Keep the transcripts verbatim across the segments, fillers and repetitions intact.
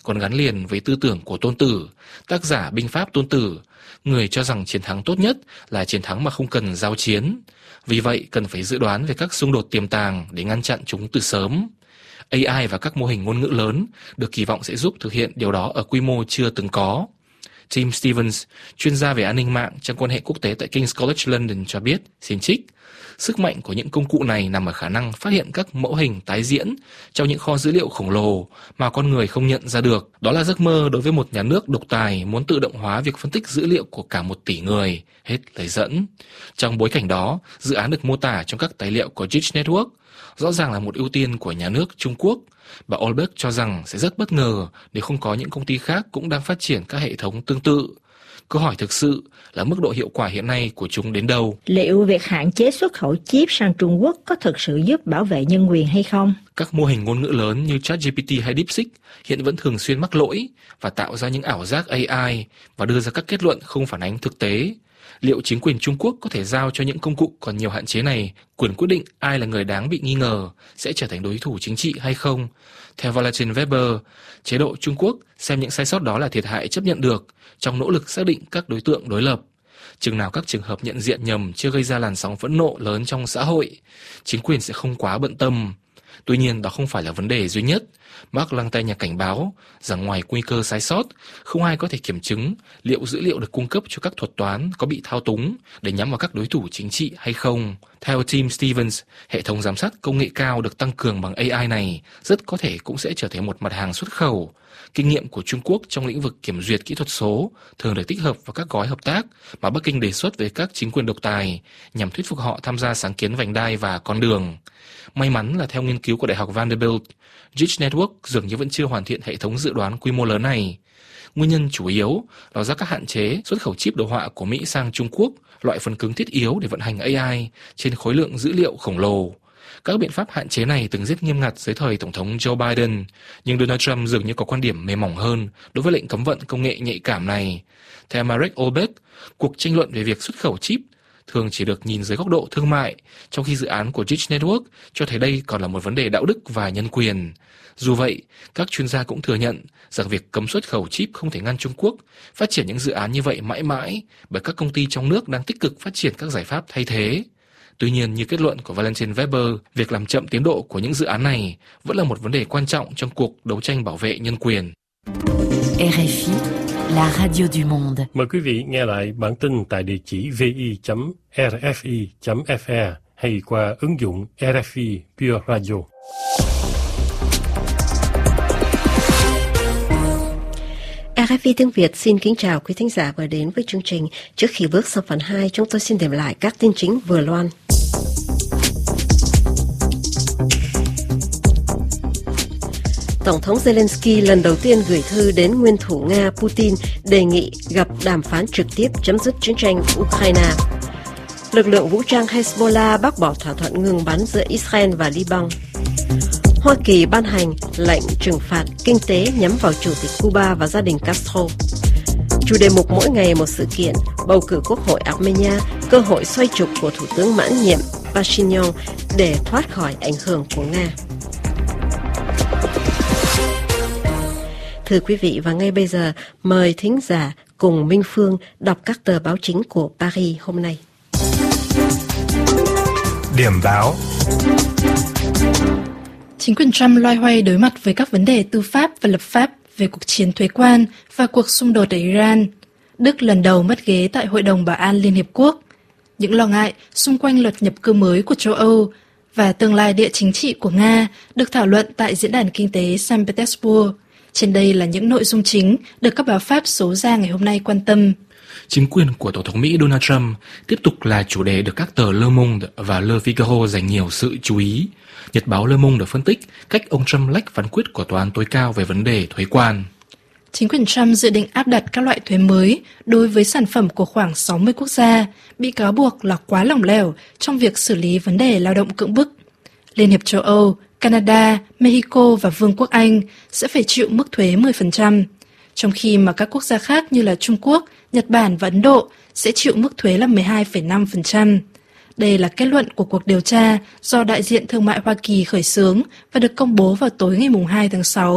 còn gắn liền với tư tưởng của Tôn Tử, tác giả binh pháp Tôn Tử, người cho rằng chiến thắng tốt nhất là chiến thắng mà không cần giao chiến. Vì vậy, cần phải dự đoán về các xung đột tiềm tàng để ngăn chặn chúng từ sớm. a i và các mô hình ngôn ngữ lớn được kỳ vọng sẽ giúp thực hiện điều đó ở quy mô chưa từng có. Tim Stevens, chuyên gia về an ninh mạng trong quan hệ quốc tế tại King's College London cho biết, xin trích, sức mạnh của những công cụ này nằm ở khả năng phát hiện các mẫu hình tái diễn trong những kho dữ liệu khổng lồ mà con người không nhận ra được. Đó là giấc mơ đối với một nhà nước độc tài muốn tự động hóa việc phân tích dữ liệu của cả một tỷ người. Hết lời dẫn. Trong bối cảnh đó, dự án được mô tả trong các tài liệu của Gitch Network rõ ràng là một ưu tiên của nhà nước Trung Quốc. Bà Olberg cho rằng sẽ rất bất ngờ nếu không có những công ty khác cũng đang phát triển các hệ thống tương tự. Câu hỏi thực sự là mức độ hiệu quả hiện nay của chúng đến đâu? Liệu việc hạn chế xuất khẩu chip sang Trung Quốc có thực sự giúp bảo vệ nhân quyền hay không? Các mô hình ngôn ngữ lớn như ChatGPT hay DeepSeek hiện vẫn thường xuyên mắc lỗi và tạo ra những ảo giác a i và đưa ra các kết luận không phản ánh thực tế. Liệu chính quyền Trung Quốc có thể giao cho những công cụ còn nhiều hạn chế này quyền quyết định ai là người đáng bị nghi ngờ sẽ trở thành đối thủ chính trị hay không? Theo Valentin Weber, chế độ Trung Quốc xem những sai sót đó là thiệt hại chấp nhận được trong nỗ lực xác định các đối tượng đối lập. Chừng nào các trường hợp nhận diện nhầm chưa gây ra làn sóng phẫn nộ lớn trong xã hội, chính quyền sẽ không quá bận tâm. Tuy nhiên, đó không phải là vấn đề duy nhất. Mark Langtenya cảnh báo rằng ngoài nguy cơ sai sót, không ai có thể kiểm chứng liệu dữ liệu được cung cấp cho các thuật toán có bị thao túng để nhắm vào các đối thủ chính trị hay không. Theo Tim Stevens, hệ thống giám sát công nghệ cao được tăng cường bằng a i này rất có thể cũng sẽ trở thành một mặt hàng xuất khẩu. Kinh nghiệm của Trung Quốc trong lĩnh vực kiểm duyệt kỹ thuật số thường được tích hợp vào các gói hợp tác mà Bắc Kinh đề xuất với các chính quyền độc tài nhằm thuyết phục họ tham gia sáng kiến vành đai và con đường. May mắn là theo nghiên cứu của Đại học Vanderbilt, Gitch Network dường như vẫn chưa hoàn thiện hệ thống dự đoán quy mô lớn này. Nguyên nhân chủ yếu là do các hạn chế xuất khẩu chip đồ họa của Mỹ sang Trung Quốc, loại phần cứng thiết yếu để vận hành a i trên khối lượng dữ liệu khổng lồ. Các biện pháp hạn chế này từng rất nghiêm ngặt dưới thời Tổng thống Joe Biden, nhưng Donald Trump dường như có quan điểm mềm mỏng hơn đối với lệnh cấm vận công nghệ nhạy cảm này. Theo Marek Olberg, cuộc tranh luận về việc xuất khẩu chip thường chỉ được nhìn dưới góc độ thương mại, trong khi dự án của Gitch Network cho thấy đây còn là một vấn đề đạo đức và nhân quyền. Dù vậy, các chuyên gia cũng thừa nhận rằng việc cấm xuất khẩu chip không thể ngăn Trung Quốc phát triển những dự án như vậy mãi mãi, bởi các công ty trong nước đang tích cực phát triển các giải pháp thay thế. Tuy nhiên, như kết luận của Valentin Weber, việc làm chậm tiến độ của những dự án này vẫn là một vấn đề quan trọng trong cuộc đấu tranh bảo vệ nhân quyền. rờ ép i, la radio du monde. Mời quý vị nghe lại bản tin tại địa chỉ vi chấm rờ ép i chấm ép e hay qua ứng dụng rờ ép i Pure Radio. rờ ép i tiếng Việt xin kính chào quý thính giả vừa đến với chương trình. Trước khi bước sang phần hai, chúng tôi xin điểm lại các tin chính vừa loan. Tổng thống Zelensky lần đầu tiên gửi thư đến nguyên thủ Nga Putin đề nghị gặp đàm phán trực tiếp chấm dứt chiến tranh Ukraine. Lực lượng vũ trang Hezbollah bác bỏ thỏa thuận ngừng bắn giữa Israel và Liban. Hoa Kỳ ban hành lệnh trừng phạt kinh tế nhắm vào Chủ tịch Cuba và gia đình Castro. Chủ đề mục mỗi ngày một sự kiện, bầu cử Quốc hội Armenia, cơ hội xoay trục của Thủ tướng mãn nhiệm Pashinyan để thoát khỏi ảnh hưởng của Nga. Thưa quý vị, và ngay bây giờ mời thính giả cùng Minh Phương đọc các tờ báo chính của Paris hôm nay. Điểm báo. Chính quyền Trump loay hoay đối mặt với các vấn đề tư pháp và lập pháp về cuộc chiến thuế quan và cuộc xung đột ở Iran. Đức lần đầu mất ghế tại Hội đồng Bảo an Liên Hiệp Quốc. Những lo ngại xung quanh luật nhập cư mới của châu Âu và tương lai địa chính trị của Nga được thảo luận tại Diễn đàn Kinh tế Saint Petersburg. Trên đây là những nội dung chính được các báo Pháp số ra ngày hôm nay quan tâm. Chính quyền của Tổng thống Mỹ Donald Trump tiếp tục là chủ đề được các tờ Le Monde và Le Figaro dành nhiều sự chú ý. Nhật báo Le Monde được phân tích cách ông Trump lách phán quyết của Tòa án tối cao về vấn đề thuế quan. Chính quyền Trump dự định áp đặt các loại thuế mới đối với sản phẩm của khoảng sáu mươi quốc gia, bị cáo buộc là quá lỏng lẻo trong việc xử lý vấn đề lao động cưỡng bức. Liên hiệp châu Âu, Canada, Mexico và Vương quốc Anh sẽ phải chịu mức thuế mười phần trăm, trong khi mà các quốc gia khác như là Trung Quốc, Nhật Bản và Ấn Độ sẽ chịu mức thuế là mười hai phẩy năm phần trăm. Đây là kết luận của cuộc điều tra do Đại diện Thương mại Hoa Kỳ khởi xướng và được công bố vào tối ngày hai tháng sáu.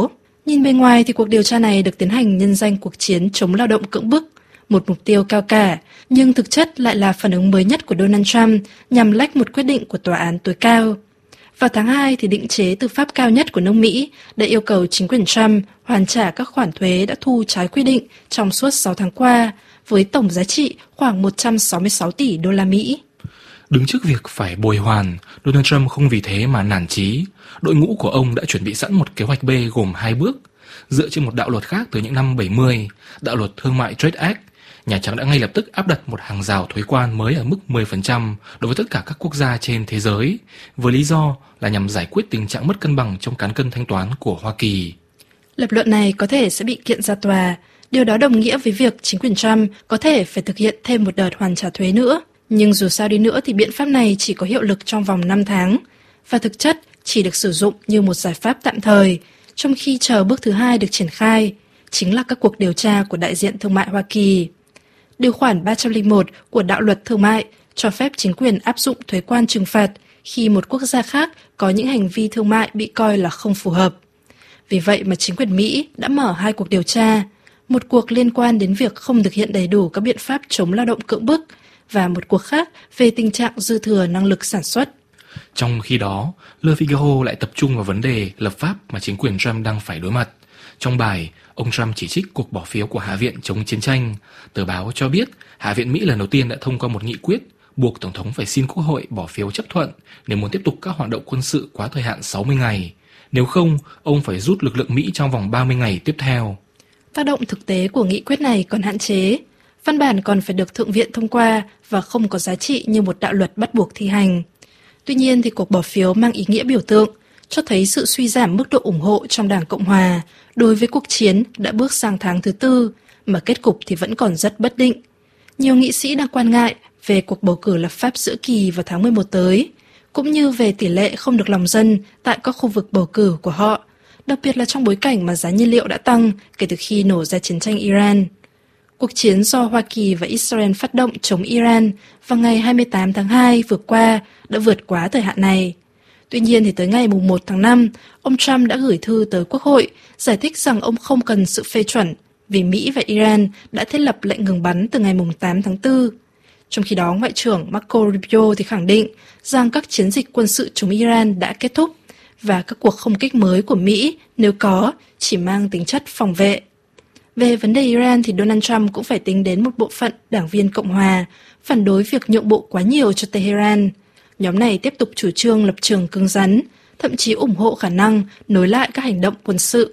Nhìn bề ngoài thì cuộc điều tra này được tiến hành nhân danh cuộc chiến chống lao động cưỡng bức, một mục tiêu cao cả, nhưng thực chất lại là phản ứng mới nhất của Donald Trump nhằm lách một quyết định của tòa án tối cao. Vào tháng hai thì định chế tư pháp cao nhất của nước Mỹ đã yêu cầu chính quyền Trump hoàn trả các khoản thuế đã thu trái quy định trong suốt sáu tháng qua, với tổng giá trị khoảng một trăm sáu mươi sáu tỷ đô la Mỹ. Đứng trước việc phải bồi hoàn, Donald Trump không vì thế mà nản chí. Đội ngũ của ông đã chuẩn bị sẵn một kế hoạch B gồm hai bước. Dựa trên một đạo luật khác từ những năm bảy mươi, đạo luật thương mại Trade Act, Nhà Trắng đã ngay lập tức áp đặt một hàng rào thuế quan mới ở mức mười phần trăm đối với tất cả các quốc gia trên thế giới, với lý do là nhằm giải quyết tình trạng mất cân bằng trong cán cân thanh toán của Hoa Kỳ. Lập luận này có thể sẽ bị kiện ra tòa. Điều đó đồng nghĩa với việc chính quyền Trump có thể phải thực hiện thêm một đợt hoàn trả thuế nữa. Nhưng dù sao đi nữa thì biện pháp này chỉ có hiệu lực trong vòng năm tháng và thực chất chỉ được sử dụng như một giải pháp tạm thời, trong khi chờ bước thứ hai được triển khai, chính là các cuộc điều tra của đại diện thương mại Hoa Kỳ. Điều khoản ba trăm lẻ một của đạo luật thương mại cho phép chính quyền áp dụng thuế quan trừng phạt khi một quốc gia khác có những hành vi thương mại bị coi là không phù hợp. Vì vậy mà chính quyền Mỹ đã mở hai cuộc điều tra, một cuộc liên quan đến việc không thực hiện đầy đủ các biện pháp chống lao động cưỡng bức và một cuộc khác về tình trạng dư thừa năng lực sản xuất. Trong khi đó, Le Figaro lại tập trung vào vấn đề lập pháp mà chính quyền Trump đang phải đối mặt. Trong bài, ông Trump chỉ trích cuộc bỏ phiếu của Hạ viện chống chiến tranh. Tờ báo cho biết Hạ viện Mỹ lần đầu tiên đã thông qua một nghị quyết buộc Tổng thống phải xin Quốc hội bỏ phiếu chấp thuận nếu muốn tiếp tục các hoạt động quân sự quá thời hạn sáu mươi ngày. Nếu không, ông phải rút lực lượng Mỹ trong vòng ba mươi ngày tiếp theo. Tác động thực tế của nghị quyết này còn hạn chế. Văn bản còn phải được Thượng viện thông qua và không có giá trị như một đạo luật bắt buộc thi hành. Tuy nhiên thì cuộc bỏ phiếu mang ý nghĩa biểu tượng, cho thấy sự suy giảm mức độ ủng hộ trong Đảng Cộng Hòa đối với cuộc chiến đã bước sang tháng thứ tư, mà kết cục thì vẫn còn rất bất định. Nhiều nghị sĩ đang quan ngại về cuộc bầu cử lập pháp giữa kỳ vào tháng mười một tới, cũng như về tỷ lệ không được lòng dân tại các khu vực bầu cử của họ, đặc biệt là trong bối cảnh mà giá nhiên liệu đã tăng kể từ khi nổ ra chiến tranh Iran. Cuộc chiến do Hoa Kỳ và Israel phát động chống Iran vào ngày hai mươi tám tháng hai vừa qua đã vượt quá thời hạn này. Tuy nhiên thì tới ngày mùng một tháng năm, ông Trump đã gửi thư tới Quốc hội giải thích rằng ông không cần sự phê chuẩn vì Mỹ và Iran đã thiết lập lệnh ngừng bắn từ ngày mùng tám tháng tư. Trong khi đó, Ngoại trưởng Marco Rubio thì khẳng định rằng các chiến dịch quân sự chống Iran đã kết thúc và các cuộc không kích mới của Mỹ, nếu có, chỉ mang tính chất phòng vệ. Về vấn đề Iran thì Donald Trump cũng phải tính đến một bộ phận đảng viên Cộng hòa phản đối việc nhượng bộ quá nhiều cho Tehran. Nhóm này tiếp tục chủ trương lập trường cứng rắn, thậm chí ủng hộ khả năng nối lại các hành động quân sự.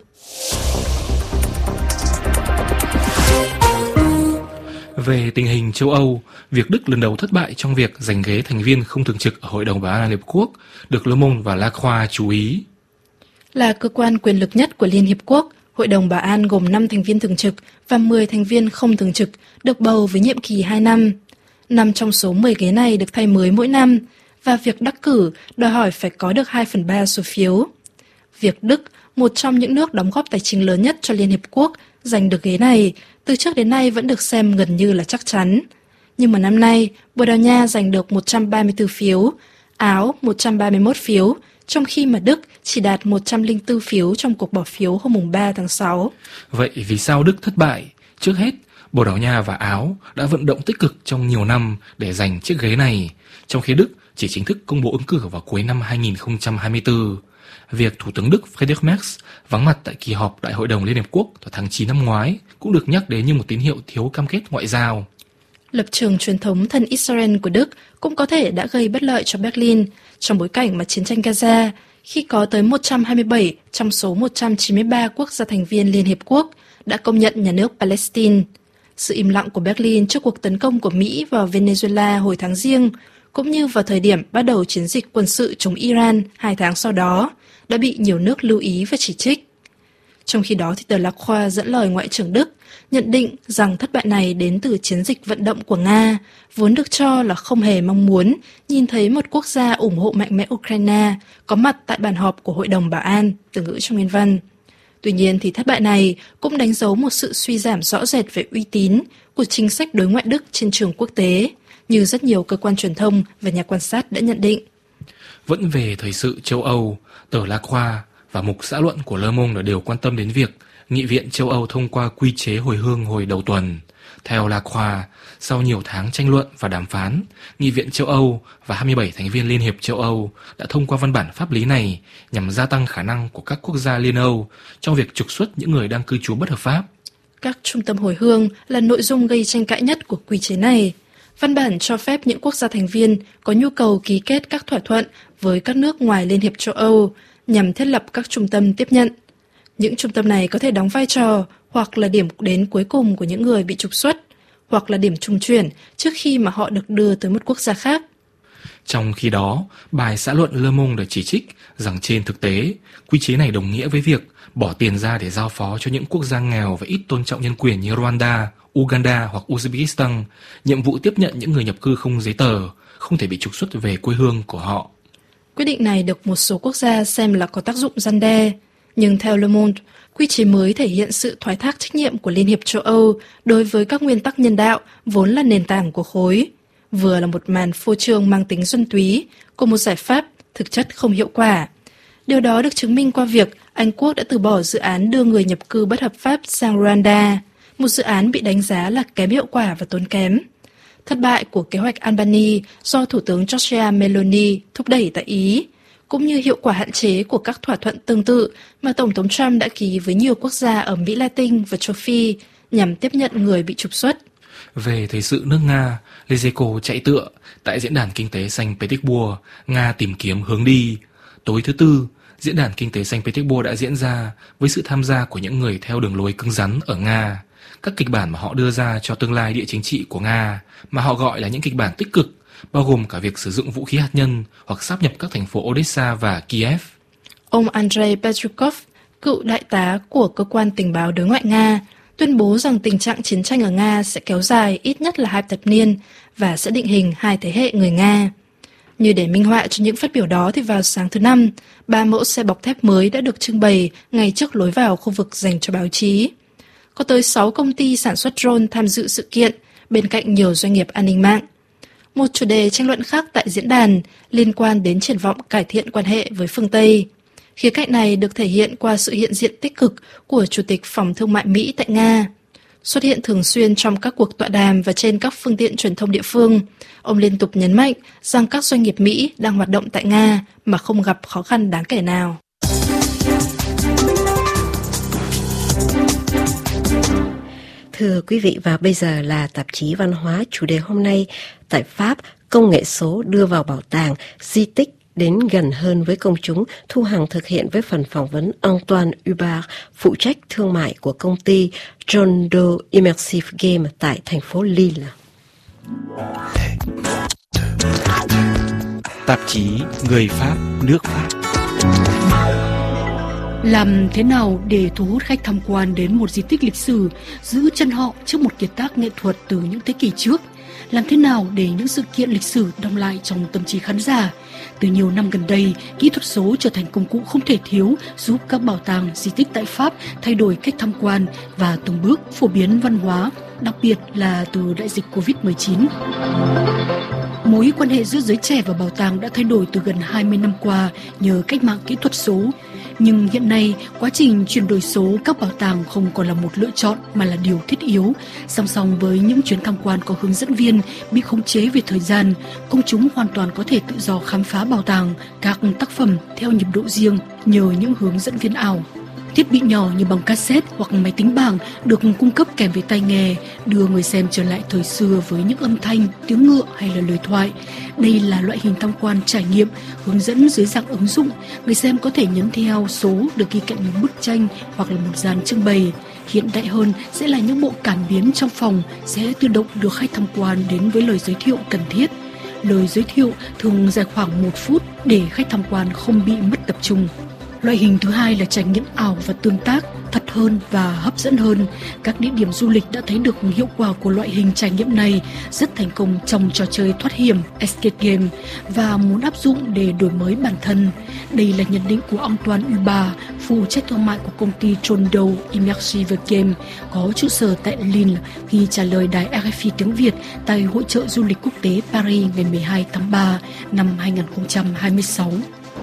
Về tình hình châu Âu, việc Đức lần đầu thất bại trong việc giành ghế thành viên không thường trực ở Hội đồng Bảo an Liên Hợp Quốc được Le Monde và La Croix chú ý. Là cơ quan quyền lực nhất của Liên Hiệp Quốc, Hội đồng Bảo an gồm năm thành viên thường trực và mười thành viên không thường trực được bầu với nhiệm kỳ hai năm. Năm trong số mười ghế này được thay mới mỗi năm, và việc đắc cử đòi hỏi phải có được hai phần ba số phiếu. Việc Đức, một trong những nước đóng góp tài chính lớn nhất cho Liên Hiệp Quốc, giành được ghế này, từ trước đến nay vẫn được xem gần như là chắc chắn. Nhưng mà năm nay, Bồ Đào Nha giành được một trăm ba mươi tư phiếu, Áo một trăm ba mươi mốt phiếu, trong khi mà Đức chỉ đạt một trăm lẻ bốn phiếu trong cuộc bỏ phiếu hôm ba tháng sáu. Vậy vì sao Đức thất bại? Trước hết, Bồ Đào Nha và Áo đã vận động tích cực trong nhiều năm để giành chiếc ghế này, trong khi Đức chỉ chính thức công bố ứng cử vào cuối năm hai nghìn không trăm hai mươi tư. Việc Thủ tướng Đức Friedrich Merz vắng mặt tại kỳ họp Đại hội đồng Liên Hợp Quốc vào tháng chín năm ngoái cũng được nhắc đến như một tín hiệu thiếu cam kết ngoại giao. Lập trường truyền thống thân Israel của Đức cũng có thể đã gây bất lợi cho Berlin trong bối cảnh mà chiến tranh Gaza, khi có tới một trăm hai mươi bảy trong số một trăm chín mươi ba quốc gia thành viên Liên Hiệp Quốc đã công nhận nhà nước Palestine. Sự im lặng của Berlin trước cuộc tấn công của Mỹ vào Venezuela hồi tháng Giêng, cũng như vào thời điểm bắt đầu chiến dịch quân sự chống Iran hai tháng sau đó, đã bị nhiều nước lưu ý và chỉ trích. Trong khi đó, thì tờ La Croix dẫn lời Ngoại trưởng Đức nhận định rằng thất bại này đến từ chiến dịch vận động của Nga, vốn được cho là không hề mong muốn nhìn thấy một quốc gia ủng hộ mạnh mẽ Ukraine có mặt tại bàn họp của Hội đồng Bảo an, từ ngữ trong nguyên văn. Tuy nhiên, thì thất bại này cũng đánh dấu một sự suy giảm rõ rệt về uy tín của chính sách đối ngoại Đức trên trường quốc tế, như rất nhiều cơ quan truyền thông và nhà quan sát đã nhận định. Vẫn về thời sự châu Âu, tờ La Croix và mục xã luận của Le Monde đều quan tâm đến việc Nghị viện châu Âu thông qua quy chế hồi hương hồi đầu tuần. Theo La Croix, sau nhiều tháng tranh luận và đàm phán, Nghị viện châu Âu và hai mươi bảy thành viên Liên hiệp châu Âu đã thông qua văn bản pháp lý này nhằm gia tăng khả năng của các quốc gia Liên Âu trong việc trục xuất những người đang cư trú bất hợp pháp. Các trung tâm hồi hương là nội dung gây tranh cãi nhất của quy chế này. Văn bản cho phép những quốc gia thành viên có nhu cầu ký kết các thỏa thuận với các nước ngoài Liên hiệp châu Âu nhằm thiết lập các trung tâm tiếp nhận. Những trung tâm này có thể đóng vai trò hoặc là điểm đến cuối cùng của những người bị trục xuất, hoặc là điểm trung chuyển trước khi mà họ được đưa tới một quốc gia khác. Trong khi đó, bài xã luận Le Monde chỉ trích rằng trên thực tế, quy chế này đồng nghĩa với việc bỏ tiền ra để giao phó cho những quốc gia nghèo và ít tôn trọng nhân quyền như Rwanda, Uganda hoặc Uzbekistan nhiệm vụ tiếp nhận những người nhập cư không giấy tờ, không thể bị trục xuất về quê hương của họ. Quyết định này được một số quốc gia xem là có tác dụng răn đe, nhưng theo Le Monde, quy chế mới thể hiện sự thoái thác trách nhiệm của Liên hiệp châu Âu đối với các nguyên tắc nhân đạo vốn là nền tảng của khối, vừa là một màn phô trương mang tính duân túy của một giải pháp thực chất không hiệu quả. Điều đó được chứng minh qua việc Anh Quốc đã từ bỏ dự án đưa người nhập cư bất hợp pháp sang Rwanda, một dự án bị đánh giá là kém hiệu quả và tốn kém. Thất bại của kế hoạch Albany do Thủ tướng Giorgia Meloni thúc đẩy tại Ý, cũng như hiệu quả hạn chế của các thỏa thuận tương tự mà Tổng thống Trump đã ký với nhiều quốc gia ở Mỹ Latin và châu Phi nhằm tiếp nhận người bị trục xuất. Về thời sự nước Nga, Lezeko chạy tựa tại Diễn đàn Kinh tế Saint Petersburg, Nga tìm kiếm hướng đi. Tối thứ Tư, Diễn đàn Kinh tế Saint Petersburg đã diễn ra với sự tham gia của những người theo đường lối cứng rắn ở Nga. Các kịch bản mà họ đưa ra cho tương lai địa chính trị của Nga, mà họ gọi là những kịch bản tích cực, bao gồm cả việc sử dụng vũ khí hạt nhân hoặc sáp nhập các thành phố Odessa và Kiev. Ông Andrei Petrikov, cựu đại tá của cơ quan tình báo đối ngoại Nga, tuyên bố rằng tình trạng chiến tranh ở Nga sẽ kéo dài ít nhất là hai thập niên và sẽ định hình hai thế hệ người Nga. Như để minh họa cho những phát biểu đó thì vào sáng thứ Năm, ba mẫu xe bọc thép mới đã được trưng bày ngay trước lối vào khu vực dành cho báo chí. Có tới sáu công ty sản xuất drone tham dự sự kiện, bên cạnh nhiều doanh nghiệp an ninh mạng. Một chủ đề tranh luận khác tại diễn đàn liên quan đến triển vọng cải thiện quan hệ với phương Tây. Khía cạnh này được thể hiện qua sự hiện diện tích cực của Chủ tịch Phòng Thương mại Mỹ tại Nga. Xuất hiện thường xuyên trong các cuộc tọa đàm và trên các phương tiện truyền thông địa phương, ông liên tục nhấn mạnh rằng các doanh nghiệp Mỹ đang hoạt động tại Nga mà không gặp khó khăn đáng kể nào. Thưa quý vị, và bây giờ là tạp chí văn hóa chủ đề hôm nay. Tại Pháp, công nghệ số đưa vào bảo tàng, di tích đến gần hơn với công chúng. Thu Hằng thực hiện với phần phỏng vấn Antoine Hubert, phụ trách thương mại của công ty John Doe Immersive Game tại thành phố Lille. Tạp chí Người Pháp, nước Pháp. Làm thế nào để thu hút khách tham quan đến một di tích lịch sử, giữ chân họ trước một kiệt tác nghệ thuật từ những thế kỷ trước? Làm thế nào để những sự kiện lịch sử đong lại trong tâm trí khán giả? Từ nhiều năm gần đây, kỹ thuật số trở thành công cụ không thể thiếu giúp các bảo tàng, di tích tại Pháp thay đổi cách tham quan và từng bước phổ biến văn hóa, đặc biệt là từ đại dịch covid mười chín. Mối quan hệ giữa giới trẻ và bảo tàng đã thay đổi từ gần hai mươi năm qua nhờ cách mạng kỹ thuật số. Nhưng hiện nay, quá trình chuyển đổi số các bảo tàng không còn là một lựa chọn mà là điều thiết yếu. Song song với những chuyến tham quan có hướng dẫn viên bị khống chế về thời gian, công chúng hoàn toàn có thể tự do khám phá bảo tàng, các tác phẩm theo nhịp độ riêng nhờ những hướng dẫn viên ảo. Thiết bị nhỏ như băng cassette hoặc máy tính bảng được cung cấp kèm với tai nghe, đưa người xem trở lại thời xưa với những âm thanh, tiếng ngựa hay là lời thoại. Đây là loại hình tham quan trải nghiệm, hướng dẫn dưới dạng ứng dụng. Người xem có thể nhấn theo số được ghi cạnh một bức tranh hoặc là một dàn trưng bày. Hiện đại hơn sẽ là những bộ cảm biến trong phòng sẽ tự động đưa khách tham quan đến với lời giới thiệu cần thiết. Lời giới thiệu thường dài khoảng một phút để khách tham quan không bị mất tập trung. Loại hình thứ hai là trải nghiệm ảo và tương tác, thật hơn và hấp dẫn hơn. Các địa điểm du lịch đã thấy được hiệu quả của loại hình trải nghiệm này rất thành công trong trò chơi thoát hiểm Escape Game và muốn áp dụng để đổi mới bản thân. Đây là nhận định của Antoine Hubert, phụ trách thương mại của công ty John Doe Immersive Game có trụ sở tại Lille khi trả lời đài rờ ép i tiếng Việt tại Hội chợ du lịch quốc tế Paris ngày mười hai tháng ba năm hai nghìn không trăm hai mươi sáu.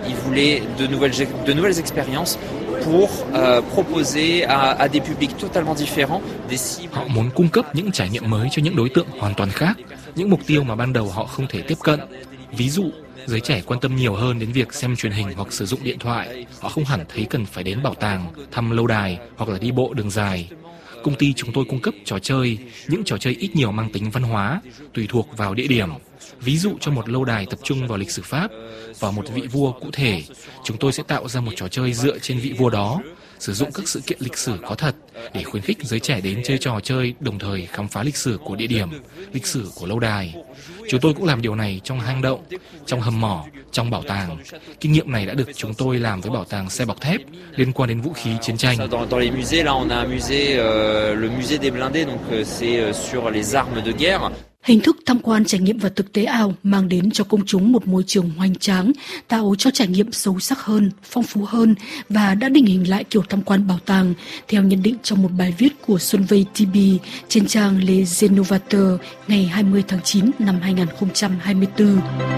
Ils voulaient de nouvelles, de nouvelles expériences pour uh, proposer à, à des publics totalement différents des cibles. Họ muốn cung cấp những trải nghiệm mới cho những đối tượng hoàn toàn khác, những mục tiêu mà ban đầu họ không thể tiếp cận. Ví dụ, giới trẻ quan tâm nhiều hơn đến việc xem truyền hình hoặc sử dụng điện thoại. Họ không hẳn thấy cần phải đến bảo tàng, thăm lâu đài hoặc là đi bộ đường dài. Công ty chúng tôi cung cấp trò chơi, những trò chơi ít nhiều mang tính văn hóa, tùy thuộc vào địa điểm. Ví dụ cho một lâu đài tập trung vào lịch sử Pháp, vào một vị vua cụ thể, chúng tôi sẽ tạo ra một trò chơi dựa trên vị vua đó, sử dụng các sự kiện lịch sử có thật để khuyến khích giới trẻ đến chơi trò chơi, đồng thời khám phá lịch sử của địa điểm, lịch sử của lâu đài. Chúng tôi cũng làm điều này trong hang động, trong hầm mỏ, trong bảo tàng. Kinh nghiệm này đã được chúng tôi làm với bảo tàng xe bọc thép liên quan đến vũ khí chiến tranh. Dans les musées, là on a un musée, le musée des blindés, donc c'est sur les armes de guerre. Hình thức tham quan trải nghiệm và thực tế ảo mang đến cho công chúng một môi trường hoành tráng, tạo cho trải nghiệm sâu sắc hơn, phong phú hơn và đã định hình lại kiểu tham quan bảo tàng, theo nhận định trong một bài viết của Solveig Tibi trên trang Les Innovateurs ngày hai mươi tháng chín năm hai nghìn không trăm hai mươi tư.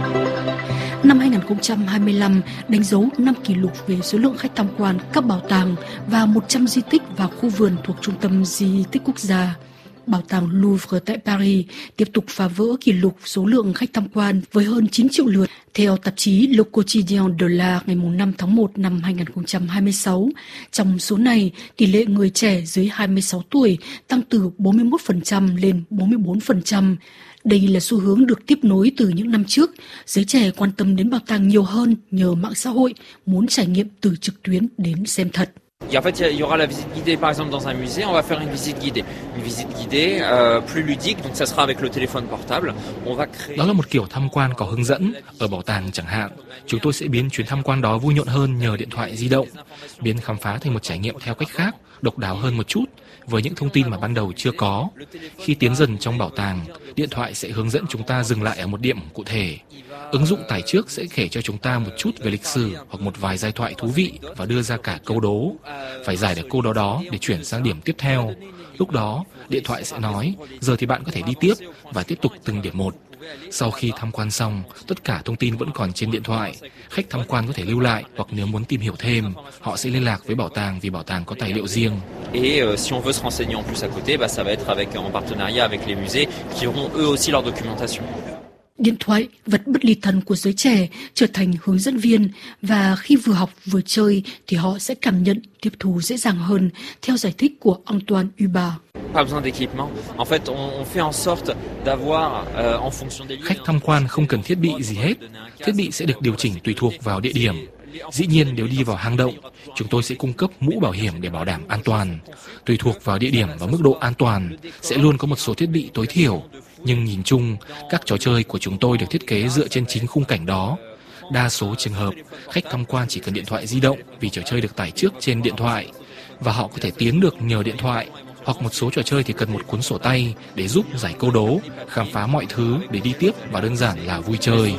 Năm hai nghìn không trăm hai mươi lăm đánh dấu năm kỷ lục về số lượng khách tham quan các bảo tàng và một trăm di tích và khu vườn thuộc Trung tâm Di tích Quốc gia. Bảo tàng Louvre tại Paris tiếp tục phá vỡ kỷ lục số lượng khách tham quan với hơn chín triệu lượt. Theo tạp chí Le Quotidien de l'Art ngày năm tháng một năm hai nghìn không trăm hai mươi sáu, trong số này, tỷ lệ người trẻ dưới hai mươi sáu tuổi tăng từ bốn mươi mốt phần trăm lên bốn mươi bốn phần trăm. Đây là xu hướng được tiếp nối từ những năm trước. Giới trẻ quan tâm đến bảo tàng nhiều hơn nhờ mạng xã hội, muốn trải nghiệm từ trực tuyến đến xem thật. Et en fait, il y aura la visite guidée, par exemple, dans un musée, on va faire une visite guidée. Une visite guidée euh, plus ludique, donc ça sera avec le téléphone portable. On va créer... Đó là một kiểu tham quan có hướng dẫn. Ở bảo tàng chẳng hạn, chúng tôi sẽ biến chuyến tham quan đó vui nhộn hơn nhờ điện thoại di động, biến khám phá thành một trải nghiệm theo cách khác, độc đáo hơn một chút, với những thông tin mà ban đầu chưa có. Khi tiến dần trong bảo tàng, điện thoại sẽ hướng dẫn chúng ta dừng lại ở một điểm cụ thể. Ứng dụng tải trước sẽ kể cho chúng ta một chút về lịch sử hoặc một vài giai thoại thú vị và đưa ra cả câu đố. Phải giải được câu đố đó để chuyển sang điểm tiếp theo. Lúc đó, điện thoại sẽ nói, giờ thì bạn có thể đi tiếp và tiếp tục từng điểm một. Sau khi tham quan xong, tất cả thông tin vẫn còn trên điện thoại. Khách tham quan có thể lưu lại hoặc nếu muốn tìm hiểu thêm, họ sẽ liên lạc với bảo tàng vì bảo tàng có tài liệu riêng. Et euh, si on veut se renseigner en plus à côté, bah ça va être avec en partenariat avec les musées qui auront eux aussi leur documentation. Điện thoại, vật bất ly thân của giới trẻ, trở thành hướng dẫn viên và khi vừa học vừa chơi thì họ sẽ cảm nhận, tiếp thu dễ dàng hơn, theo giải thích của Antoine Hubert. Pas besoin d'équipement. En fait, on, on fait en sorte d'avoir euh, en fonction des lieux. Khách tham quan không cần thiết bị gì hết. Thiết bị sẽ được điều chỉnh tùy thuộc vào địa điểm. Dĩ nhiên nếu đi vào hang động, chúng tôi sẽ cung cấp mũ bảo hiểm để bảo đảm an toàn. Tùy thuộc vào địa điểm và mức độ an toàn, sẽ luôn có một số thiết bị tối thiểu. Nhưng nhìn chung, các trò chơi của chúng tôi được thiết kế dựa trên chính khung cảnh đó. Đa số trường hợp, khách tham quan chỉ cần điện thoại di động vì trò chơi được tải trước trên điện thoại. Và họ có thể tiến được nhờ điện thoại. Hoặc một số trò chơi thì cần một cuốn sổ tay để giúp giải câu đố, khám phá mọi thứ để đi tiếp và đơn giản là vui chơi.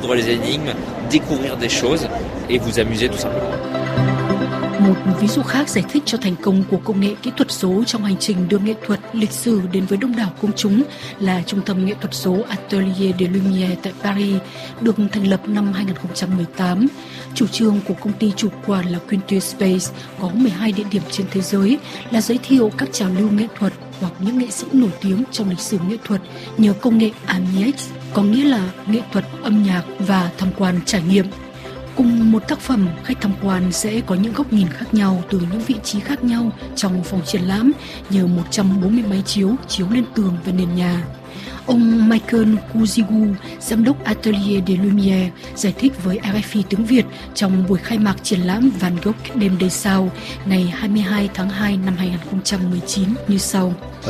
Một ví dụ khác giải thích cho thành công của công nghệ kỹ thuật số trong hành trình đưa nghệ thuật, lịch sử đến với đông đảo công chúng là Trung tâm nghệ thuật số Atelier des Lumières tại Paris, được thành lập năm hai nghìn không trăm mười tám. Chủ trương của công ty chủ quản là Culture Space có mười hai địa điểm trên thế giới, là giới thiệu các trào lưu nghệ thuật hoặc những nghệ sĩ nổi tiếng trong lịch sử nghệ thuật nhờ công nghệ A M I X, có nghĩa là nghệ thuật, âm nhạc và tham quan trải nghiệm. Cùng một tác phẩm, khách tham quan sẽ có những góc nhìn khác nhau từ những vị trí khác nhau trong phòng triển lãm nhờ một trăm bốn mươi máy chiếu chiếu lên tường và nền nhà. Ông Michael Kuzigu, giám đốc Atelier des Lumières, giải thích với R F I tiếng Việt trong buổi khai mạc triển lãm Van Gogh đêm đầy sao ngày hai mươi hai tháng hai năm hai nghìn không trăm mười chín như sau.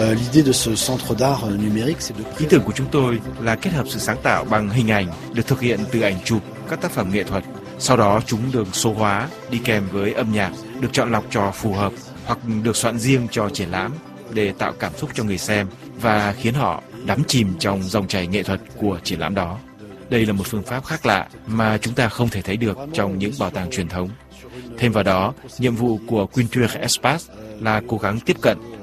Ý tưởng của chúng tôi là kết hợp sự sáng tạo bằng hình ảnh được thực hiện từ ảnh chụp các tác phẩm nghệ thuật. Sau đó chúng được số hóa đi kèm với âm nhạc, được chọn lọc cho phù hợp hoặc được soạn riêng cho triển lãm để tạo cảm xúc cho người xem và khiến họ đắm chìm trong dòng chảy nghệ thuật của triển lãm đó. Đây là một phương pháp khác lạ mà chúng ta không thể thấy được trong những bảo tàng truyền thống. Thêm vào đó, nhiệm vụ của Culture Espace là cố gắng tiếp cận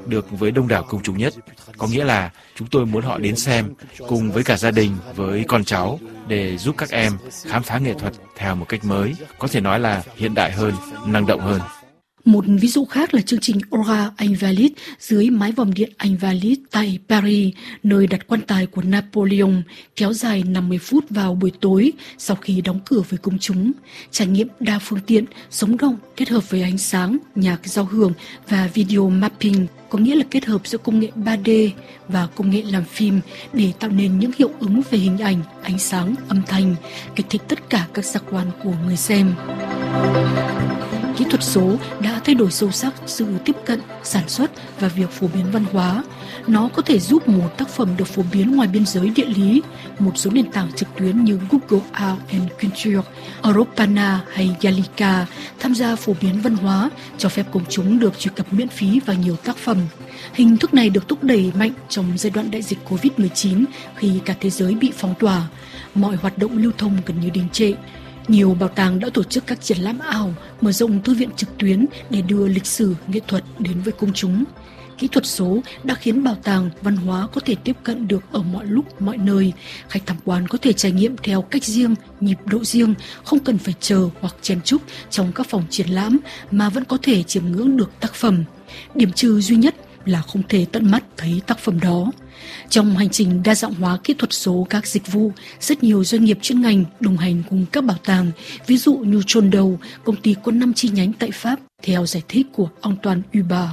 được với đông đảo công chúng nhất. Có nghĩa là chúng tôi muốn họ đến xem cùng với cả gia đình, với con cháu để giúp các em khám phá nghệ thuật theo một cách mới, có thể nói là hiện đại hơn, năng động hơn. Một ví dụ khác là chương trình Aura Invalides dưới mái vòm điện Invalides tại Paris, nơi đặt quan tài của Napoleon, kéo dài năm mươi phút vào buổi tối sau khi đóng cửa với công chúng. Trải nghiệm đa phương tiện, sống động kết hợp với ánh sáng, nhạc giao hưởng và video mapping, có nghĩa là kết hợp giữa công nghệ ba D và công nghệ làm phim để tạo nên những hiệu ứng về hình ảnh, ánh sáng, âm thanh, kích thích tất cả các giác quan của người xem. Kỹ thuật số đã thay đổi sâu sắc sự tiếp cận, sản xuất và việc phổ biến văn hóa. Nó có thể giúp một tác phẩm được phổ biến ngoài biên giới địa lý. Một số nền tảng trực tuyến như Google Art and Culture, Europana hay Gallica tham gia phổ biến văn hóa, cho phép công chúng được truy cập miễn phí vào nhiều tác phẩm. Hình thức này được thúc đẩy mạnh trong giai đoạn đại dịch covid mười chín khi cả thế giới bị phong tỏa. Mọi hoạt động lưu thông gần như đình trệ. Nhiều bảo tàng đã tổ chức các triển lãm ảo, mở rộng thư viện trực tuyến để đưa lịch sử, nghệ thuật đến với công chúng. Kỹ thuật số đã khiến bảo tàng, văn hóa có thể tiếp cận được ở mọi lúc, mọi nơi. Khách tham quan có thể trải nghiệm theo cách riêng, nhịp độ riêng, không cần phải chờ hoặc chen chúc trong các phòng triển lãm mà vẫn có thể chiêm ngưỡng được tác phẩm. Điểm trừ duy nhất là không thể tận mắt thấy tác phẩm đó. Trong hành trình đa dạng hóa kỹ thuật số các dịch vụ, rất nhiều doanh nghiệp chuyên ngành đồng hành cùng các bảo tàng, ví dụ như Trondheim, công ty có năm chi nhánh tại Pháp, theo giải thích của Antoine Hubert.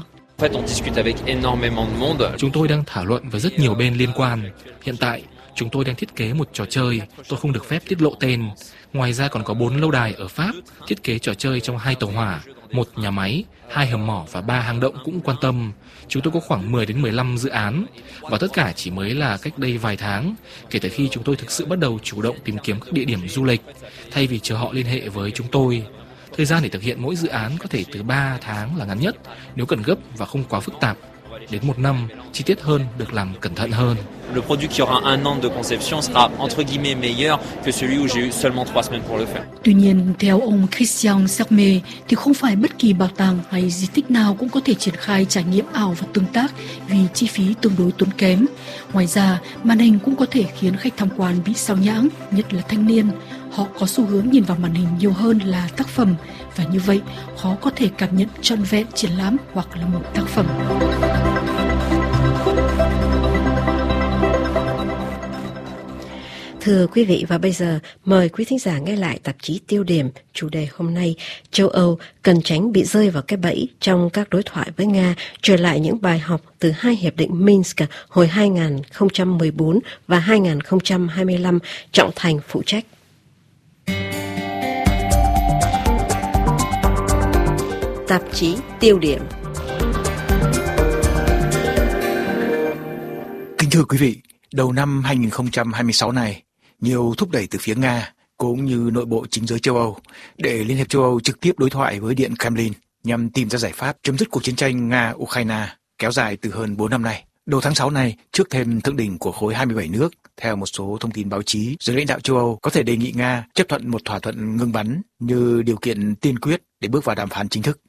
Chúng tôi đang thảo luận với rất nhiều bên liên quan. Hiện tại, chúng tôi đang thiết kế một trò chơi, tôi không được phép tiết lộ tên. Ngoài ra còn có bốn lâu đài ở Pháp, thiết kế trò chơi trong hai tàu hỏa, một nhà máy, hai hầm mỏ và ba hang động cũng quan tâm. Chúng tôi có khoảng mười đến mười lăm dự án, và tất cả chỉ mới là cách đây vài tháng, kể từ khi chúng tôi thực sự bắt đầu chủ động tìm kiếm các địa điểm du lịch, thay vì chờ họ liên hệ với chúng tôi. Thời gian để thực hiện mỗi dự án có thể từ ba tháng là ngắn nhất, nếu cần gấp và không quá phức tạp. Đến một năm, chi tiết hơn được làm cẩn thận hơn. Le produit qui aura un an de conception sera entre guillemets meilleur que celui où j'ai eu seulement trois semaines pour le faire. Tuy nhiên, theo ông Christian Serme thì không phải bất kỳ bảo tàng hay di tích nào cũng có thể triển khai trải nghiệm ảo và tương tác vì chi phí tương đối tốn kém. Ngoài ra, màn hình cũng có thể khiến khách tham quan bị sao nhãng, nhất là thanh niên. Họ có xu hướng nhìn vào màn hình nhiều hơn là tác phẩm, và như vậy khó có thể cảm nhận trọn vẹn triển lãm hoặc là một tác phẩm. Thưa quý vị, và bây giờ mời quý thính giả nghe lại tạp chí Tiêu điểm. Chủ đề hôm nay, châu Âu cần tránh bị rơi vào cái bẫy trong các đối thoại với Nga, trở lại những bài học từ hai hiệp định Minsk hồi hai nghìn không trăm mười bốn và hai nghìn không trăm hai mươi lăm, Trọng Thành phụ trách. Tạp chí Tiêu điểm. Kính thưa quý vị, đầu năm hai nghìn không trăm hai mươi sáu này, nhiều thúc đẩy từ phía Nga cũng như nội bộ chính giới châu Âu để Liên hiệp châu Âu trực tiếp đối thoại với Điện Kremlin nhằm tìm ra giải pháp chấm dứt cuộc chiến tranh Nga-Ukraine kéo dài từ hơn bốn năm nay. Đầu tháng sáu này, trước thêm thượng đỉnh của khối hai mươi bảy nước, theo một số thông tin báo chí, giới lãnh đạo châu Âu có thể đề nghị Nga chấp thuận một thỏa thuận ngừng bắn như điều kiện tiên quyết để bước vào đàm phán chính thức.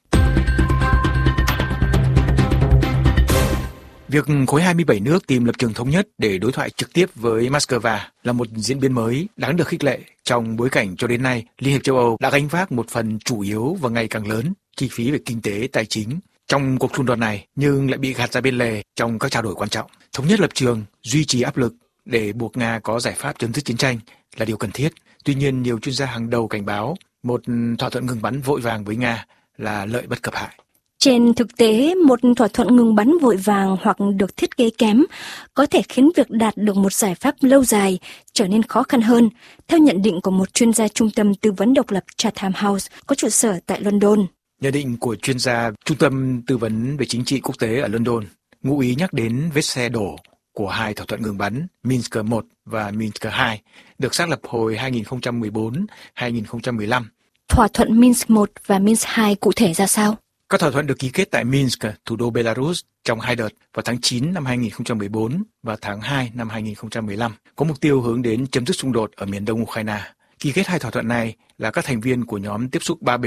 Việc khối hai mươi bảy nước tìm lập trường thống nhất để đối thoại trực tiếp với Moscow là một diễn biến mới đáng được khích lệ trong bối cảnh cho đến nay Liên hiệp châu Âu đã gánh vác một phần chủ yếu và ngày càng lớn chi phí về kinh tế, tài chính trong cuộc xung đột này, nhưng lại bị gạt ra bên lề trong các trao đổi quan trọng. Thống nhất lập trường, duy trì áp lực để buộc Nga có giải pháp chấm dứt chiến tranh là điều cần thiết. Tuy nhiên, nhiều chuyên gia hàng đầu cảnh báo một thỏa thuận ngừng bắn vội vàng với Nga là lợi bất cập hại. Trên thực tế, một thỏa thuận ngừng bắn vội vàng hoặc được thiết kế kém có thể khiến việc đạt được một giải pháp lâu dài trở nên khó khăn hơn, theo nhận định của một chuyên gia trung tâm tư vấn độc lập Chatham House có trụ sở tại London. Nhận định của chuyên gia Trung tâm Tư vấn về Chính trị Quốc tế ở London ngụ ý nhắc đến vết xe đổ của hai thỏa thuận ngừng bắn Minsk một và Minsk hai được xác lập hồi hai nghìn không trăm mười bốn đến hai nghìn không trăm mười lăm. Thỏa thuận Minsk một và Minsk hai cụ thể ra sao? Các thỏa thuận được ký kết tại Minsk, thủ đô Belarus, trong hai đợt vào tháng chín năm hai nghìn không trăm mười bốn và tháng hai năm hai nghìn không trăm mười lăm, có mục tiêu hướng đến chấm dứt xung đột ở miền đông Ukraine. Ký kết hai thỏa thuận này là các thành viên của nhóm tiếp xúc ba bên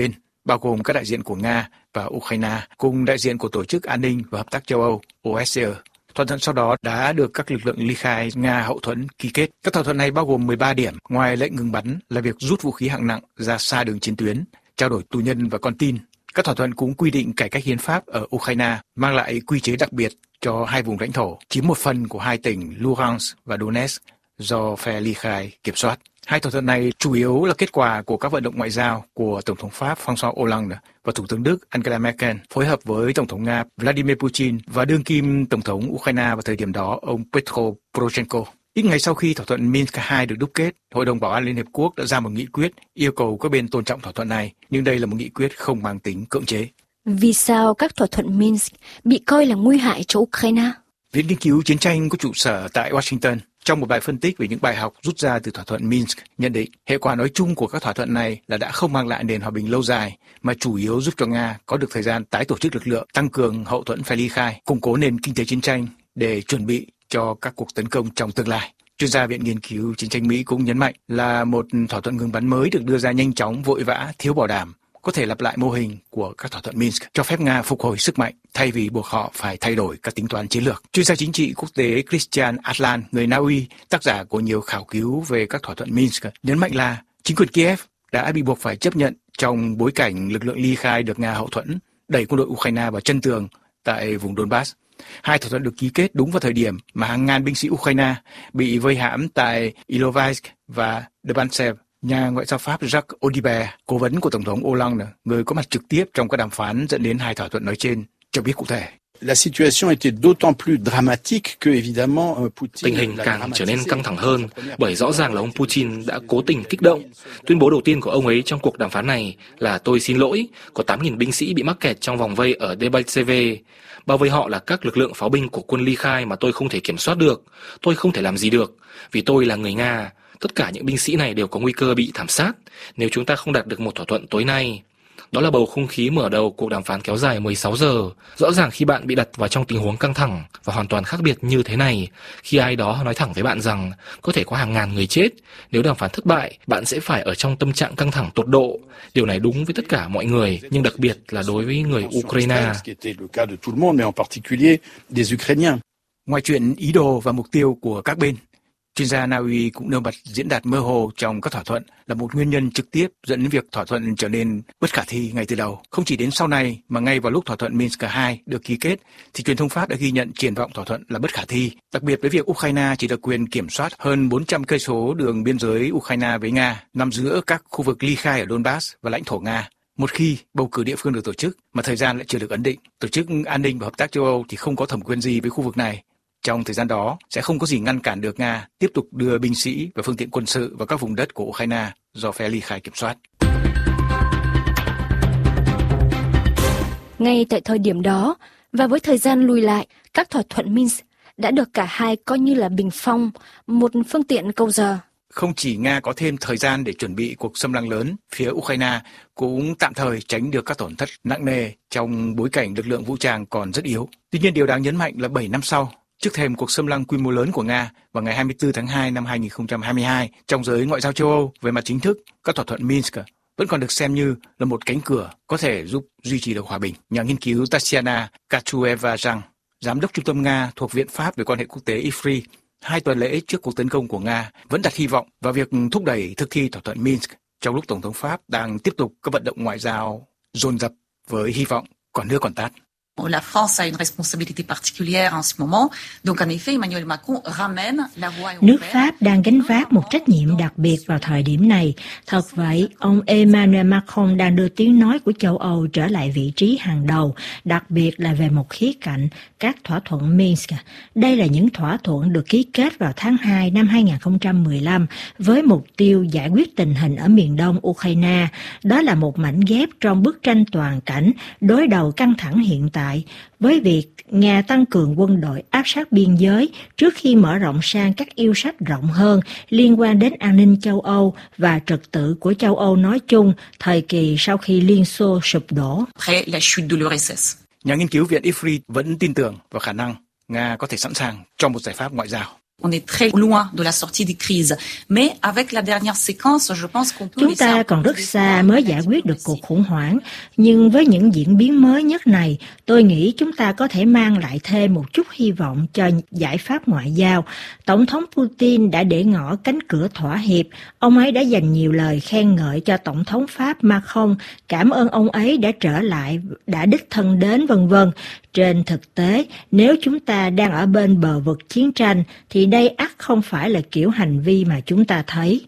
bao gồm các đại diện của Nga và Ukraine cùng đại diện của Tổ chức An ninh và Hợp tác châu Âu O S C E. Thỏa thuận sau đó đã được các lực lượng ly khai Nga hậu thuẫn ký kết. Các thỏa thuận này bao gồm mười ba điểm, ngoài lệnh ngừng bắn là việc rút vũ khí hạng nặng ra xa đường chiến tuyến, trao đổi tù nhân và con tin. Các thỏa thuận cũng quy định cải cách hiến pháp ở Ukraine, mang lại quy chế đặc biệt cho hai vùng lãnh thổ, chiếm một phần của hai tỉnh Luhansk và Donetsk do phe ly khai kiểm soát. Hai thỏa thuận này chủ yếu là kết quả của các vận động ngoại giao của Tổng thống Pháp François Hollande và Thủ tướng Đức Angela Merkel phối hợp với Tổng thống Nga Vladimir Putin và đương kim Tổng thống Ukraine vào thời điểm đó ông Petro Poroshenko. Ít ngày sau khi thỏa thuận Minsk hai được đúc kết, Hội đồng Bảo an Liên Hợp Quốc đã ra một nghị quyết yêu cầu các bên tôn trọng thỏa thuận này, nhưng đây là một nghị quyết không mang tính cưỡng chế. Vì sao các thỏa thuận Minsk bị coi là nguy hại cho Ukraine? Viện nghiên cứu chiến tranh có trụ sở tại Washington trong một bài phân tích về những bài học rút ra từ thỏa thuận Minsk nhận định hệ quả nói chung của các thỏa thuận này là đã không mang lại nền hòa bình lâu dài mà chủ yếu giúp cho Nga có được thời gian tái tổ chức lực lượng, tăng cường hậu thuẫn phe ly khai, củng cố nền kinh tế chiến tranh để chuẩn bị cho các cuộc tấn công trong tương lai. Chuyên gia Viện Nghiên cứu Chiến tranh Mỹ cũng nhấn mạnh là một thỏa thuận ngừng bắn mới được đưa ra nhanh chóng, vội vã, thiếu bảo đảm, có thể lặp lại mô hình của các thỏa thuận Minsk, cho phép Nga phục hồi sức mạnh thay vì buộc họ phải thay đổi các tính toán chiến lược. Chuyên gia chính trị quốc tế Christian Atlan, người Na Uy, tác giả của nhiều khảo cứu về các thỏa thuận Minsk, nhấn mạnh là chính quyền Kiev đã bị buộc phải chấp nhận trong bối cảnh lực lượng ly khai được Nga hậu thuẫn, đẩy quân đội Ukraine vào chân tường tại vùng Donbass. Hai thỏa thuận được ký kết đúng vào thời điểm mà hàng ngàn binh sĩ Ukraine bị vây hãm tại Ilovaisk và Debaltseve. Nhà ngoại giao Pháp Jacques Audibert, cố vấn của Tổng thống Hollande, người có mặt trực tiếp trong các đàm phán dẫn đến hai thỏa thuận nói trên, cho biết cụ thể. La situation était d'autant plus dramatique que évidemment Putin. Tình hình càng trở nên căng thẳng hơn bởi rõ ràng là ông Putin đã cố tình kích động. Tuyên bố đầu tiên của ông ấy trong cuộc đàm phán này là tôi xin lỗi, có tám nghìn binh sĩ bị mắc kẹt trong vòng vây ở Debaltseve. Bao vây họ là các lực lượng pháo binh của quân ly khai mà tôi không thể kiểm soát được. Tôi không thể làm gì được vì tôi là người Nga. Tất cả những binh sĩ này đều có nguy cơ bị thảm sát nếu chúng ta không đạt được một thỏa thuận tối nay. Đó là bầu không khí mở đầu cuộc đàm phán kéo dài mười sáu giờ. Rõ ràng khi bạn bị đặt vào trong tình huống căng thẳng và hoàn toàn khác biệt như thế này, khi ai đó nói thẳng với bạn rằng có thể có hàng ngàn người chết, nếu đàm phán thất bại, bạn sẽ phải ở trong tâm trạng căng thẳng tột độ. Điều này đúng với tất cả mọi người, nhưng đặc biệt là đối với người Ukraine. Ngoài chuyện ý đồ và mục tiêu của các bên, chuyên gia Na Uy cũng nêu bật diễn đạt mơ hồ trong các thỏa thuận là một nguyên nhân trực tiếp dẫn đến việc thỏa thuận trở nên bất khả thi ngay từ đầu. Không chỉ đến sau này mà ngay vào lúc thỏa thuận Minsk hai được ký kết thì truyền thông Pháp đã ghi nhận triển vọng thỏa thuận là bất khả thi, đặc biệt với việc Ukraine chỉ được quyền kiểm soát hơn bốn trăm cây số đường biên giới Ukraine với Nga, nằm giữa các khu vực ly khai ở Donbass và lãnh thổ Nga. Một khi bầu cử địa phương được tổ chức mà thời gian lại chưa được ấn định, Tổ chức An ninh và Hợp tác châu Âu thì không có thẩm quyền gì với khu vực này. Trong thời gian đó, sẽ không có gì ngăn cản được Nga tiếp tục đưa binh sĩ và phương tiện quân sự vào các vùng đất của Ukraine do phe ly khai kiểm soát. Ngay tại thời điểm đó, và với thời gian lùi lại, các thỏa thuận Minsk đã được cả hai coi như là bình phong, một phương tiện câu giờ. Không chỉ Nga có thêm thời gian để chuẩn bị cuộc xâm lăng lớn, phía Ukraine cũng tạm thời tránh được các tổn thất nặng nề trong bối cảnh lực lượng vũ trang còn rất yếu. Tuy nhiên, điều đáng nhấn mạnh là bảy năm sau, trước thềm cuộc xâm lăng quy mô lớn của Nga vào ngày hai mươi tư tháng hai năm hai nghìn không trăm hai mươi hai, trong giới ngoại giao châu Âu về mặt chính thức, các thỏa thuận Minsk vẫn còn được xem như là một cánh cửa có thể giúp duy trì được hòa bình. Nhà nghiên cứu Tatiana Kachueva rằng, giám đốc trung tâm Nga thuộc Viện Pháp về quan hệ quốc tế I F R I, hai tuần lễ trước cuộc tấn công của Nga vẫn đặt hy vọng vào việc thúc đẩy thực thi thỏa thuận Minsk trong lúc Tổng thống Pháp đang tiếp tục các vận động ngoại giao dồn dập với hy vọng còn nước còn tát. La France a une responsabilité particulière en ce moment. Donc en effet, Emmanuel Macron ramène la voie Nước Pháp đang gánh vác một trách nhiệm đặc biệt vào thời điểm này. Thật vậy, ông Emmanuel Macron đang đưa tiếng nói của châu Âu trở lại vị trí hàng đầu, đặc biệt là về một khía cạnh, các thỏa thuận Minsk. Đây là những thỏa thuận được ký kết vào tháng hai năm hai nghìn không trăm mười lăm với mục tiêu giải quyết tình hình ở miền đông Ukraine. Đó là một mảnh ghép trong bức tranh toàn cảnh đối đầu căng thẳng hiện tại với việc Nga tăng cường quân đội áp sát biên giới trước khi mở rộng sang các yêu sách rộng hơn liên quan đến an ninh châu Âu và trật tự của châu Âu nói chung thời kỳ sau khi Liên Xô sụp đổ. Nhà nghiên cứu Viện I F R I vẫn tin tưởng vào khả năng Nga có thể sẵn sàng cho một giải pháp ngoại giao. On est très loin de la sortie des crises, mais avec la dernière séquence, je pense qu'on peut. Chúng ta còn rất xa mới giải quyết được cuộc khủng hoảng, nhưng với những diễn biến mới nhất này, tôi nghĩ chúng ta có thể mang lại thêm một chút hy vọng cho giải pháp ngoại giao. Tổng thống Putin đã để ngỏ cánh cửa thỏa hiệp, ông ấy đã dành nhiều lời khen ngợi cho Tổng thống Pháp Macron, cảm ơn ông ấy đã trở lại, đã đích thân đến vân vân. Trên thực tế, nếu chúng ta đang ở bên bờ vực chiến tranh, thì đây ắt không phải là kiểu hành vi mà chúng ta thấy.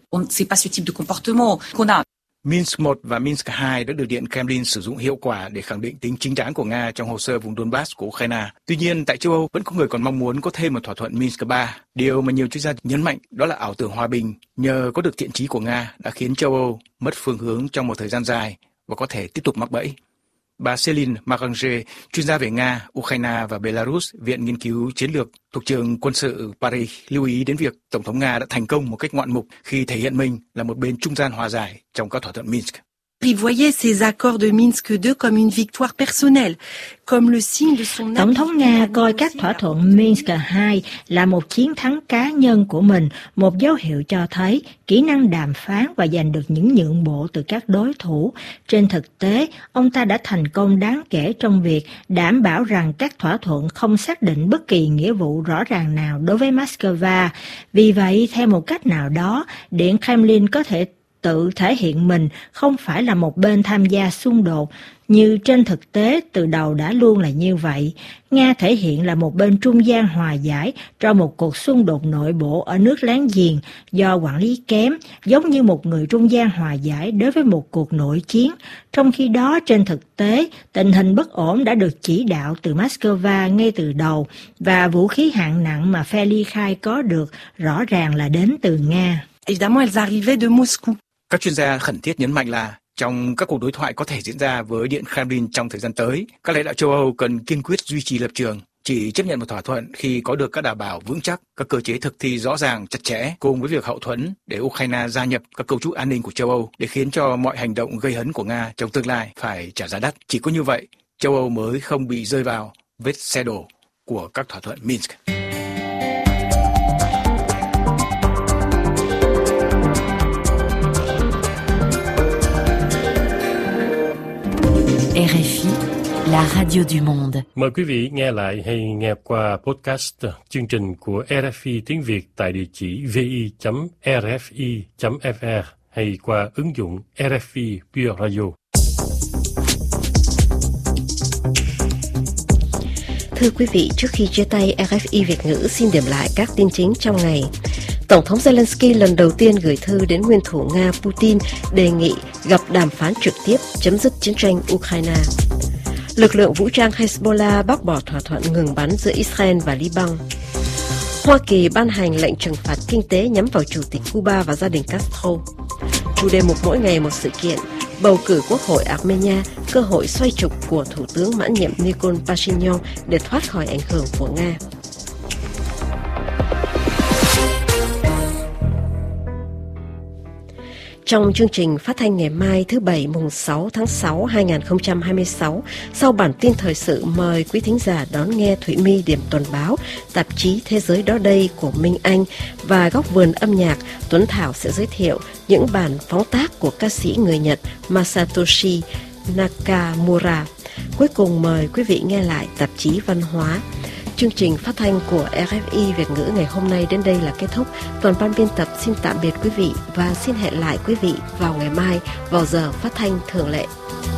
Minsk một và Minsk hai đã được Điện Kremlin sử dụng hiệu quả để khẳng định tính chính đáng của Nga trong hồ sơ vùng Donbass của Ukraine. Tuy nhiên, tại châu Âu vẫn có người còn mong muốn có thêm một thỏa thuận Minsk ba. Điều mà nhiều chuyên gia nhấn mạnh đó là ảo tưởng hòa bình nhờ có được thiện chí của Nga đã khiến châu Âu mất phương hướng trong một thời gian dài và có thể tiếp tục mắc bẫy. Bà Céline Marange, chuyên gia về Nga, Ukraine và Belarus, Viện Nghiên cứu Chiến lược thuộc trường quân sự Paris, lưu ý đến việc Tổng thống Nga đã thành công một cách ngoạn mục khi thể hiện mình là một bên trung gian hòa giải trong các thỏa thuận Minsk. Il voyait ces accords de Minsk deux comme une victoire personnelle, comme le signe de son. Tổng thống Nga coi các thỏa thuận Minsk hai là một chiến thắng cá nhân của mình, một dấu hiệu cho thấy kỹ năng đàm phán và giành được những nhượng bộ từ các đối thủ. Trên thực tế, ông ta đã thành công đáng kể trong việc đảm bảo rằng các thỏa thuận không xác định bất kỳ nghĩa vụ rõ ràng nào đối với Moscow. Vì vậy, theo một cách nào đó, Điện Kremlin có thể tự thể hiện mình không phải là một bên tham gia xung đột, như trên thực tế từ đầu đã luôn là như vậy. Nga thể hiện là một bên trung gian hòa giải trong một cuộc xung đột nội bộ ở nước láng giềng do quản lý kém, giống như một người trung gian hòa giải đối với một cuộc nội chiến. Trong khi đó, trên thực tế, tình hình bất ổn đã được chỉ đạo từ Moscow ngay từ đầu, và vũ khí hạng nặng mà phe ly khai có được rõ ràng là đến từ Nga. Évidemment, elles arrivaient de Moscou. Các chuyên gia khẩn thiết nhấn mạnh là trong các cuộc đối thoại có thể diễn ra với Điện Kremlin trong thời gian tới, các lãnh đạo châu Âu cần kiên quyết duy trì lập trường, chỉ chấp nhận một thỏa thuận khi có được các đảm bảo vững chắc, các cơ chế thực thi rõ ràng, chặt chẽ, cùng với việc hậu thuẫn để Ukraine gia nhập các cấu trúc an ninh của châu Âu để khiến cho mọi hành động gây hấn của Nga trong tương lai phải trả giá đắt. Chỉ có như vậy, châu Âu mới không bị rơi vào vết xe đổ của các thỏa thuận Minsk. R F I, la radio du monde. Mời quý vị nghe lại hay nghe qua podcast chương trình của R F I tiếng Việt tại địa chỉ vi chấm r f i chấm f r hay qua ứng dụng R F I Pure Radio. Thưa quý vị, trước khi chia tay, R F I Việt ngữ xin điểm lại các tin chính trong ngày. Tổng thống Zelensky lần đầu tiên gửi thư đến nguyên thủ Nga Putin đề nghị gặp đàm phán trực tiếp chấm dứt chiến tranh Ukraine. Lực lượng vũ trang Hezbollah bác bỏ thỏa thuận ngừng bắn giữa Israel và Liban. Hoa Kỳ ban hành lệnh trừng phạt kinh tế nhắm vào Chủ tịch Cuba và gia đình Castro. Chủ đề mục mỗi ngày một sự kiện, bầu cử Quốc hội Armenia, cơ hội xoay trục của Thủ tướng mãn nhiệm Nikol Pashinyan để thoát khỏi ảnh hưởng của Nga. Trong chương trình phát thanh ngày mai thứ Bảy mùng sáu tháng sáu hai nghìn không trăm hai mươi sáu, sau bản tin thời sự mời quý thính giả đón nghe Thủy My điểm tuần báo, tạp chí Thế giới đó đây của Minh Anh và góc vườn âm nhạc. Tuấn Thảo sẽ giới thiệu những bản phóng tác của ca sĩ người Nhật Masatoshi Nakamura. Cuối cùng mời quý vị nghe lại tạp chí văn hóa. Chương trình phát thanh của R F I Việt ngữ ngày hôm nay đến đây là kết thúc. Toàn ban biên tập xin tạm biệt quý vị và xin hẹn lại quý vị vào ngày mai vào giờ phát thanh thường lệ.